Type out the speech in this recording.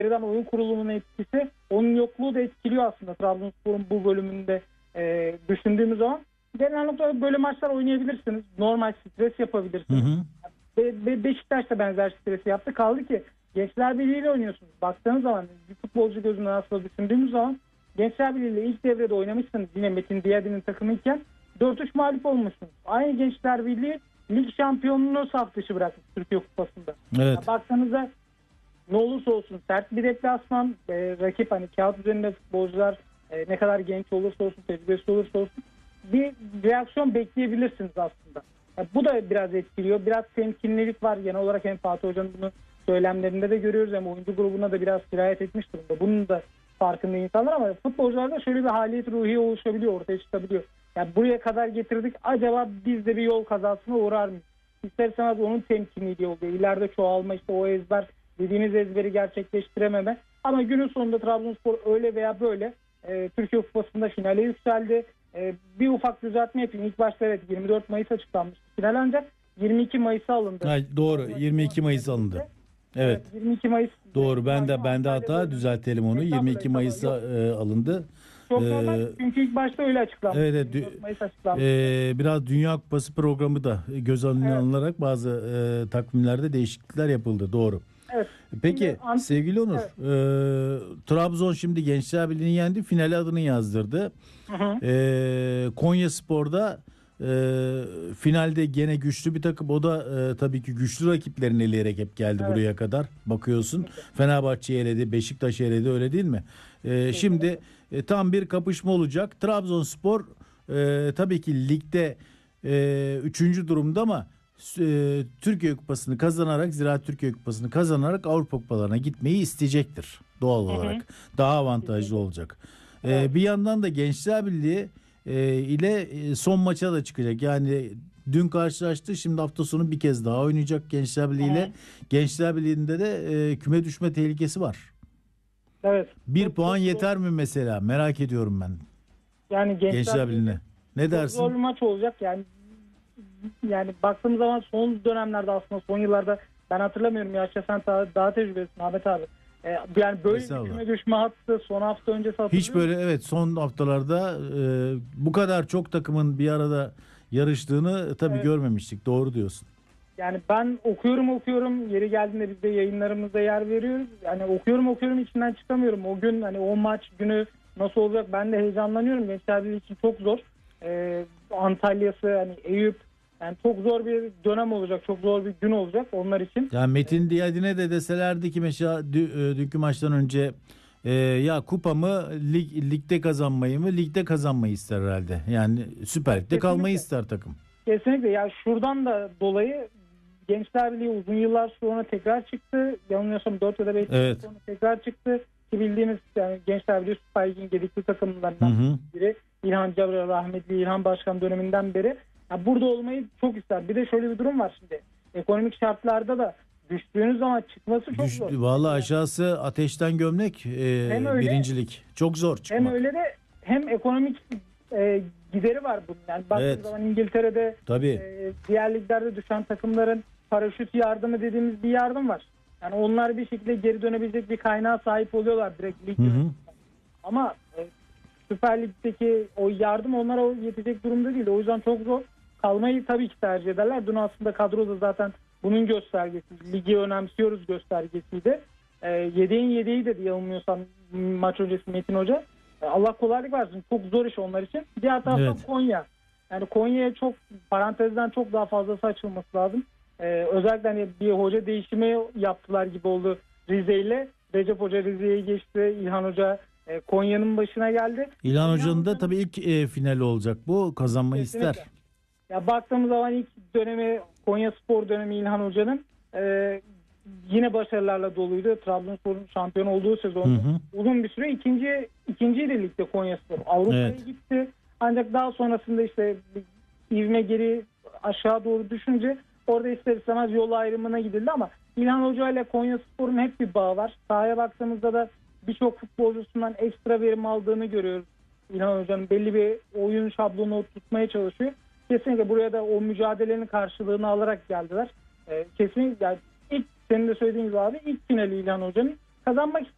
geriden oyun kurulumunun etkisi, onun yokluğu da etkiliyor aslında Trabzonspor'un bu bölümünde düşündüğümüz zaman. Genellikle böyle maçlar oynayabilirsiniz. Normal stres yapabilirsiniz. Beşiktaş da benzer stresi yaptı. Kaldı ki Gençler Birliği ile oynuyorsunuz. Baktığınız zaman bir futbolcu gözünden aslında düşündüğümüz zaman Gençler Birliği ile ilk devrede oynamışsınız. Yine Metin Diyadin'in takımıyken 4-3 mağlup olmuşsunuz. Aynı Gençler Birliği lig şampiyonluğunu saf dışı bırakmış Türkiye Kupası'nda. Evet. Yani baktığınızda ne olursa olsun sert bir deplasman, rakip hani kağıt üzerinde futbolcular ne kadar genç olursa olsun, tecrübesi olursa olsun bir reaksiyon bekleyebilirsiniz aslında. Yani bu da biraz etkiliyor. Biraz temkinlilik var. Genel olarak hem Fatih Hoca'nın bunu söylemlerinde de görüyoruz, hem oyuncu grubuna da biraz sirayet etmiş durumda. Bunun da farkında insanlar, ama futbolcularda şöyle bir haliyet ruhiye oluşabiliyor, ortaya çıkabiliyor. Yani buraya kadar getirdik, acaba biz de bir yol kazasına uğrar mıyız? İsterseniz onun temkinliği oluyor. İleride çoğalma, işte o ezber, dediğiniz ezberi gerçekleştirememe. Ama günün sonunda Trabzonspor öyle veya böyle Türkiye Kupası'nda finale yükseldi. Bir ufak düzeltme yapayım. İlk başta evet 24 Mayıs açıklanmıştı final, ancak 22 Mayıs'a alındı. Ha, doğru, 22 Mayıs alındı. Evet. 22 Mayıs. Doğru. Ben de hata düzeltelim onu. 22 Mayıs'a alındı. Çok normal. Çünkü ilk başta öyle açıklanmıştı. Evet, 24 Mayıs açıklanmıştı. biraz Dünya Kupası programı da göz önüne alınarak bazı takvimlerde değişiklikler yapıldı. Doğru. Evet. Peki sevgili Onur, Trabzon şimdi Gençler Birliği'ni yendi, finale adını yazdırdı. Konyaspor'da finalde gene güçlü bir takım, o da tabii ki güçlü rakiplerini eleyerek hep geldi buraya kadar. Bakıyorsun Fenerbahçe'yi eledi, Beşiktaş'ı eledi, öyle değil mi? Şimdi tam bir kapışma olacak. Trabzonspor tabii ki ligde 3. durumda, ama Türkiye Kupası'nı kazanarak, Ziraat Türkiye Kupası'nı kazanarak Avrupa Kupalarına gitmeyi isteyecektir doğal olarak. Daha avantajlı olacak. Bir yandan da Gençler Birliği ile son maça da çıkacak. Yani dün karşılaştı, şimdi hafta sonu bir kez daha oynayacak Gençler Birliği ile. Gençler Birliği'nde de küme düşme tehlikesi var. Evet. Bir puan yeter mi mesela? Merak ediyorum ben. Yani Gençler Birliği'ne. Ne dersin? Zor bir maç olacak. Yani baktığım zaman son dönemlerde, aslında son yıllarda, ben hatırlamıyorum, yaşça sen daha tecrübelisin Ahmet abi. Yani böyle bir küme düşme hattı son hafta öncesi hatırlıyorum. Hiç böyle son haftalarda bu kadar çok takımın bir arada yarıştığını tabii görmemiştik. Doğru diyorsun. Yani ben okuyorum, yeri geldiğinde biz de yayınlarımızda yer veriyoruz. Yani okuyorum, içinden çıkamıyorum. O gün, hani o maç günü nasıl olacak, ben de heyecanlanıyorum. Gençler Birliği için çok zor. Antalya'sı, hani Eyüp, yani çok zor bir dönem olacak, çok zor bir gün olacak onlar için. Yani Metin Diyadin'e de deselerdi ki mesela dünkü maçtan önce ya kupamı ligde kazanmayı mı, ligde kazanmayı ister herhalde. Yani Süper Lig'de kalmayı ister takım. Kesinlikle. Ya şuradan da dolayı Gençler Birliği uzun yıllar sonra tekrar çıktı. Yanılmıyorsam 4 ya da 5 yıl sonra tekrar çıktı. Ki bildiğimiz yani Gençler Birliği Süper Lig'in gedikli takımlarından biri. İlhan Cabra, rahmetli İlhan Başkan döneminden beri. Yani burada olmayı çok ister. Bir de şöyle bir durum var şimdi. Ekonomik şartlarda da düştüğünüz zaman çıkması çok zor. Vallahi aşağısı ateşten gömlek, birincilik. Çok zor çıkmak. Hem öyle de hem ekonomik gideri var bunun. Yani baktığınız zaman İngiltere'de diğer liglerde düşen takımların paraşüt yardımı dediğimiz bir yardım var. Yani onlar bir şekilde geri dönebilecek bir kaynağa sahip oluyorlar direkt lig. Ama Süper Lig'deki o yardım onlara yetecek durumda değil. O yüzden çok zor. Kalmayı tabii ki tercih ederler. Dün aslında kadroda zaten bunun göstergesi. Ligi önemsiyoruz göstergesiydi. 7'in 7'yi de yanılmıyorsam maç öncesi Metin Hoca. Allah kolaylık versin. Çok zor iş onlar için. Diğer taraftan Konya. Yani Konya'ya çok, parantezden çok daha fazlası açılması lazım. Özellikle hani bir hoca değişimi yaptılar gibi oldu Rize ile. Recep Hoca Rize'ye geçti. İlhan Hoca Konya'nın başına geldi. İlhan Hoca'nın da tabii ilk finali olacak bu. Kazanmayı ister. Ya baktığımız zaman ilk dönemi, Konyaspor dönemi İlhan Hoca'nın yine başarılarla doluydu. Trabzonspor'un şampiyon olduğu sezonda uzun bir süre ikinciydi ligde Konyaspor. Avrupa'ya gitti. Ancak daha sonrasında işte ivme geri aşağı doğru düşünce orada ister istemez yol ayrımına gidildi, ama İlhan Hoca ile Konyaspor'un hep bir bağı var. Sahaya baktığımızda da birçok futbolcusundan ekstra verim aldığını görüyoruz. İlhan Hoca'nın belli bir oyun şablonu tutmaya çalışıyor. Kesinlikle buraya da o mücadelenin karşılığını alarak geldiler. Kesinlikle yani ilk senin de söylediğin gibi abi, ilk finali İlhan Hoca'nın kazanmak